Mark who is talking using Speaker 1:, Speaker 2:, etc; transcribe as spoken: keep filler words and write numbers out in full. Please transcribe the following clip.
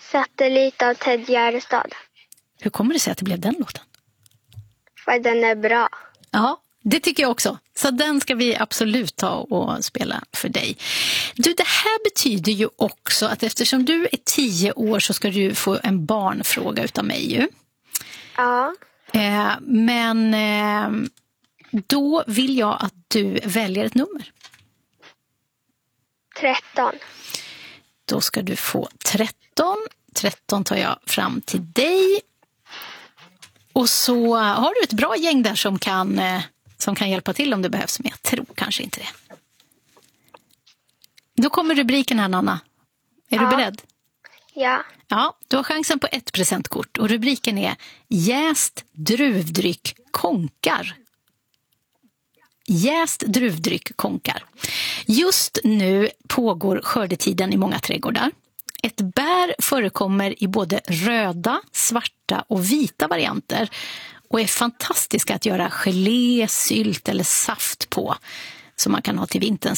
Speaker 1: Satellit av Ted Gärdestad.
Speaker 2: Hur kommer det sig att det blev den låten?
Speaker 1: För den är bra.
Speaker 2: Ja, det tycker jag också. Så den ska vi absolut ta och spela för dig. Du, det här betyder ju också att eftersom du är tio år så ska du få en barnfråga utav mig ju.
Speaker 1: Ja.
Speaker 2: Eh, men eh, då vill jag att du väljer ett nummer.
Speaker 1: tretton.
Speaker 2: Då ska du få tretton. tretton tar jag fram till dig. Och så har du ett bra gäng där som kan, eh, som kan hjälpa till om det behövs. Men jag tror kanske inte det. Då kommer rubriken här, Nanna. Är
Speaker 1: Ja.
Speaker 2: du beredd?
Speaker 1: Ja.
Speaker 2: Ja, du har chansen på ett presentkort. Och rubriken är Jäst druvdryck konkar. Jäst druvdryck konkar. Just nu pågår skördetiden i många trädgårdar. Ett bär förekommer i både röda, svarta och vita varianter och är fantastiska att göra gelé, sylt eller saft på som man kan ha till vinterns